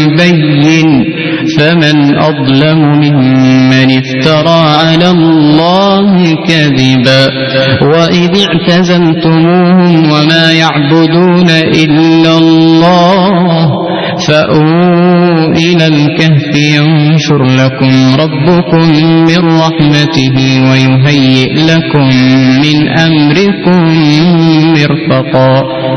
بين فمن أظلم ممن افترى على الله كذبا وإذ اعتزلتموهم وما يعبدون إلا الله فأووا إلى الكهف ينشر لكم ربكم من رحمته ويهيئ لكم من أمركم مرفقا